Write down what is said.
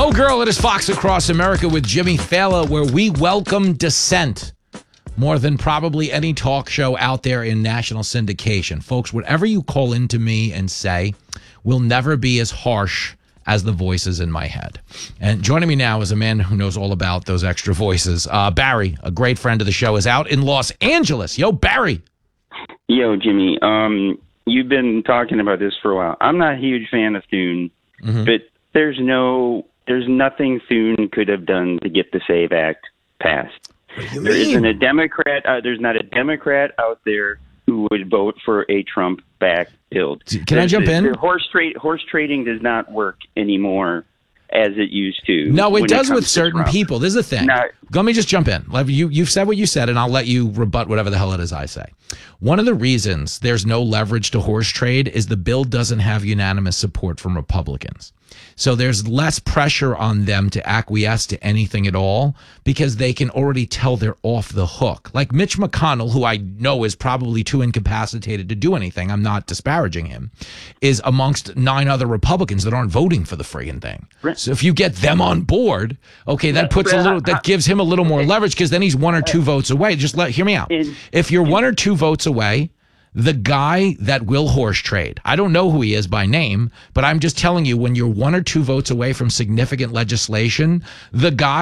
Oh, girl, it is Fox Across America with Jimmy Fallon, where we welcome dissent more than probably any talk show out there in national syndication. Folks, whatever you call into me and say will never be as harsh as the voices in my head. And joining me now is a man who knows all about those extra voices. Barry, a great friend of the show, is out in Los Angeles. Yo, Barry. Yo, Jimmy. You've been talking about this for a while. I'm not a huge fan of Thune, but there's nothing Thune could have done to get the SAVE Act passed. There isn't a Democrat. There's not a Democrat out there who would vote for a Trump-backed bill. Can I jump in? Horse trading does not work anymore as it used to. No, it does with certain people. This is the thing. Let me just jump in. You've said what you said, and I'll let you rebut whatever the hell it is I say. One of the reasons there's no leverage to horse trade is the bill doesn't have unanimous support from Republicans. So there's less pressure on them to acquiesce to anything at all because they can already tell they're off the hook. Like Mitch McConnell, who I know is probably too incapacitated to do anything, I'm not disparaging him, is amongst 9 other Republicans that aren't voting for the friggin' thing. Right. So if you get them on board, okay, that gives him a little more leverage because then he's 1 or 2 votes away. Hear me out. If you're 1 or 2 votes away, the guy that will horse trade, I don't know who he is by name, but I'm just telling you, when you're 1 or 2 votes away from significant legislation, the guy